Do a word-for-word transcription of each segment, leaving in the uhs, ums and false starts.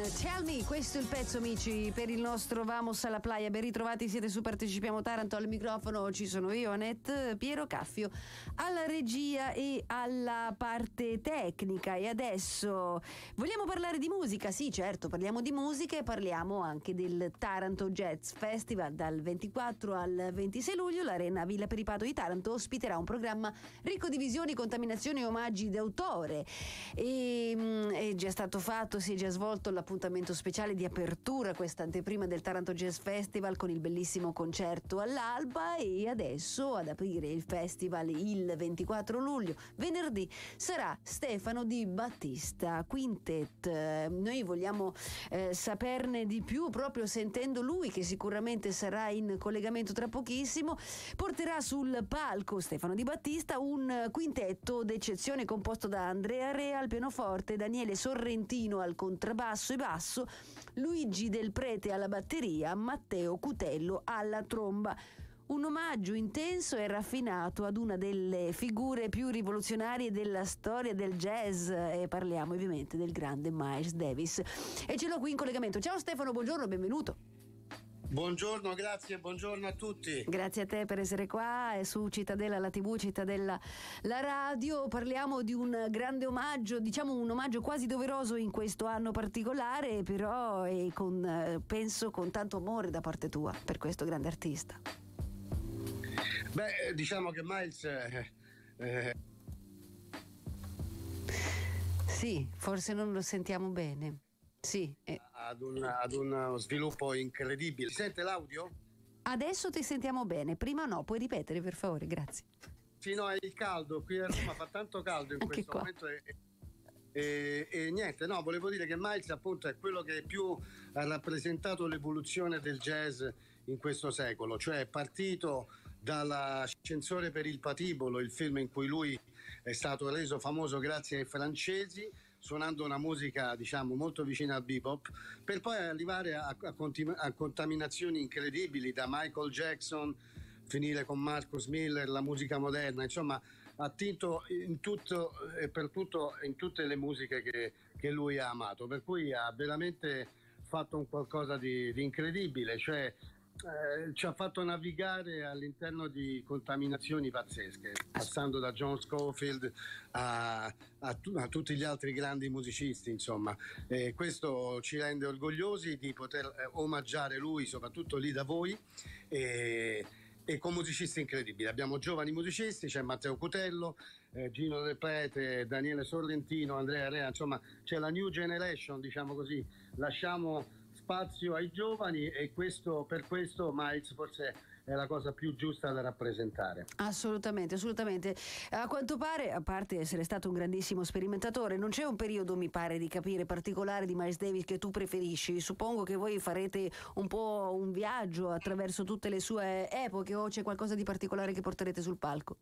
Tell Me, questo è il pezzo, amici, per il nostro Vamos alla Playa. Ben ritrovati, siete su Partecipiamo Taranto. Al microfono ci sono io, Annette, Piero Caffio alla regia e alla parte tecnica. E adesso vogliamo parlare di musica? Sì, certo, parliamo di musica e parliamo anche del Taranto Jazz Festival. Dal ventiquattro al ventisei luglio l'Arena Villa Peripato di Taranto ospiterà un programma ricco di visioni, contaminazioni e omaggi d'autore. E mh, è già stato fatto, si è già svolto l'appuntamento speciale di apertura, questa anteprima del Taranto Jazz Festival con il bellissimo concerto all'alba, e adesso ad aprire il festival il ventiquattro luglio, venerdì, sarà Stefano Di Battista Quintet. Noi vogliamo eh, saperne di più proprio sentendo lui, che sicuramente sarà in collegamento tra pochissimo. Porterà sul palco Stefano Di Battista un quintetto d'eccezione composto da Andrea Rea al pianoforte, Daniele Sorrentino al contrabbasso e basso, Luigi Del Prete alla batteria, Matteo Cutello alla tromba. Un omaggio intenso e raffinato ad una delle figure più rivoluzionarie della storia del jazz, e parliamo ovviamente del grande Miles Davis. E ce l'ho qui in collegamento. Ciao Stefano, buongiorno, benvenuto. Buongiorno, grazie, buongiorno a tutti. Grazie a te per essere qua su Cittadella, la tivù, Cittadella, la radio. Parliamo di un grande omaggio, diciamo un omaggio quasi doveroso in questo anno particolare, però e con, penso con tanto amore da parte tua per questo grande artista. Beh, diciamo che Miles eh, eh... sì, forse non lo sentiamo bene. Sì, eh. ad, un, ad uno sviluppo incredibile. Si sente l'audio? Adesso ti sentiamo bene, prima no, puoi ripetere per favore, grazie. Sì, no, è il caldo, qui a Roma fa tanto caldo in questo qua. momento e, e, e niente, no, volevo dire che Miles appunto è quello che più ha rappresentato l'evoluzione del jazz in questo secolo, cioè è partito dall'Ascensore per il patibolo, il film in cui lui è stato reso famoso grazie ai francesi, suonando una musica diciamo molto vicina al bebop, per poi arrivare a, a, continu- a contaminazioni incredibili, da Michael Jackson finire con Marcus Miller, la musica moderna, insomma ha attinto in tutto e per tutto in tutte le musiche che, che lui ha amato, per cui ha veramente fatto un qualcosa di, di incredibile, cioè Eh, ci ha fatto navigare all'interno di contaminazioni pazzesche, passando da John Scofield a, a, tu, a tutti gli altri grandi musicisti, insomma, eh, questo ci rende orgogliosi di poter eh, omaggiare lui, soprattutto lì da voi, e, e con musicisti incredibili. Abbiamo giovani musicisti, c'è Matteo Cutello, eh, Gino Del Prete, Daniele Sorrentino, Andrea Rea, insomma c'è la new generation, diciamo così, lasciamo spazio ai giovani, e questo, per questo Miles forse è la cosa più giusta da rappresentare. Assolutamente, assolutamente. A quanto pare, a parte essere stato un grandissimo sperimentatore, non c'è un periodo, mi pare di capire, particolare di Miles Davis che tu preferisci. Suppongo che voi farete un po' un viaggio attraverso tutte le sue epoche, o c'è qualcosa di particolare che porterete sul palco?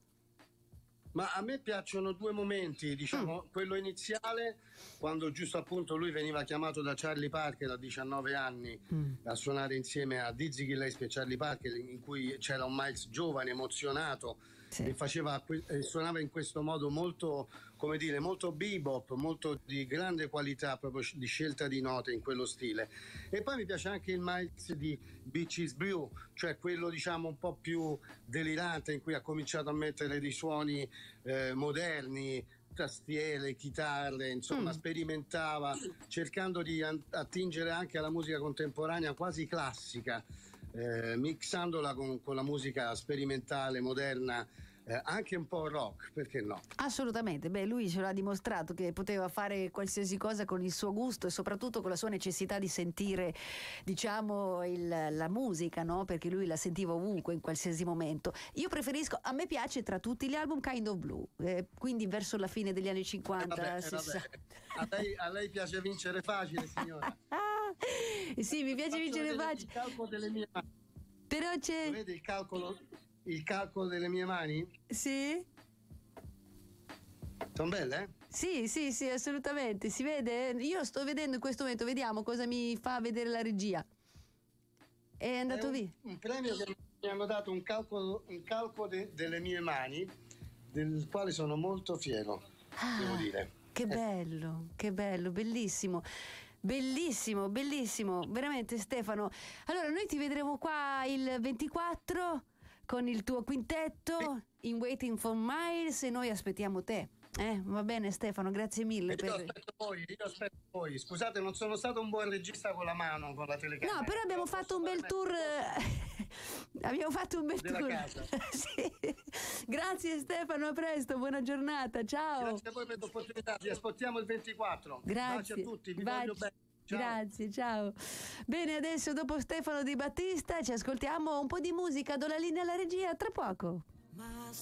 Ma a me piacciono due momenti, diciamo, mm. quello iniziale, quando giusto appunto lui veniva chiamato da Charlie Parker a diciannove anni mm. a suonare insieme a Dizzy Gillespie e Charlie Parker, in cui c'era un Miles giovane, emozionato, sì. e faceva, e suonava in questo modo molto, come dire, molto bebop, molto di grande qualità proprio di scelta di note in quello stile. E poi mi piace anche il Miles di Beaches Brew, cioè quello diciamo un po' più delirante, in cui ha cominciato a mettere dei suoni Eh, moderni, tastiere, chitarre, insomma mm. sperimentava, cercando di attingere anche alla musica contemporanea quasi classica, eh, mixandola con, con la musica sperimentale, moderna, eh, anche un po' rock, perché no? Assolutamente, beh, lui ce l'ha dimostrato che poteva fare qualsiasi cosa con il suo gusto e soprattutto con la sua necessità di sentire, diciamo, il, la musica, no? Perché lui la sentiva ovunque, in qualsiasi momento. Io preferisco, a me piace tra tutti gli album Kind of Blue, eh, quindi verso la fine degli anni cinquanta, eh vabbè, sessanta. Eh vabbè. A, lei, a lei piace vincere facile, signora. Sì, mi piace Faccio vincere facile. Il calcolo delle mie mani. Però c'è. Vede il calcolo, il calcolo delle mie mani? Sì. Sono belle, eh? Sì, sì, sì, assolutamente. Si vede? Io sto vedendo in questo momento, vediamo cosa mi fa vedere la regia. È andato è un, via. Un premio che mi hanno dato, un calcolo, un calcolo de, delle mie mani, del quale sono molto fiero, ah, devo dire. Che bello, che bello, bellissimo. Bellissimo, bellissimo, veramente Stefano. Allora noi ti vedremo qua il ventiquattro con il tuo quintetto in Waiting for Miles e noi aspettiamo te. Eh, va bene Stefano, grazie mille. Io per... aspetto voi, io aspetto voi. Scusate, non sono stato un buon regista con la mano, con la telecamera. No, però abbiamo fatto un bel tour. Abbiamo fatto un bel della tour. casa. Sì. Grazie Stefano, a presto, buona giornata, ciao. Grazie a voi per l'opportunità, vi aspettiamo il ventiquattro. Grazie. Baci a tutti, vi Baci. voglio bene. Ciao. Grazie, ciao. Bene, adesso dopo Stefano Di Battista ci ascoltiamo un po' di musica, do la linea alla regia tra poco.